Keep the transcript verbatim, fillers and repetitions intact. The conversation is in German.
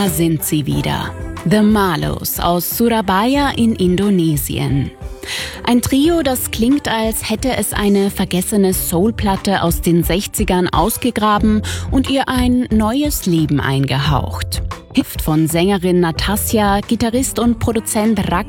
Da sind sie wieder. The Marlows aus Surabaya in Indonesien. Ein Trio, das klingt, als hätte es eine vergessene Soulplatte aus den sechzigern ausgegraben und ihr ein neues Leben eingehaucht. Von Sängerin Natasja, Gitarrist und Produzent Rak